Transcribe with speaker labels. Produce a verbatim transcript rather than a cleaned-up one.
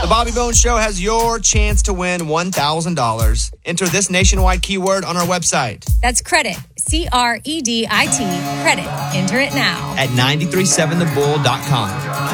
Speaker 1: Bobby Bones Show has your chance to win one thousand dollars. Enter this nationwide keyword on our website.
Speaker 2: That's credit. C R E D I T. Credit. Enter it now.
Speaker 1: At nine three seven the bull dot com.